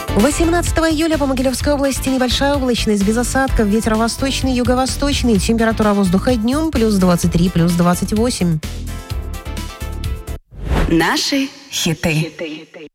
18 июля по Могилевской области небольшая облачность, без осадков, ветер восточный, юго-восточный, температура воздуха днем плюс 23, плюс 28. Наши хиты.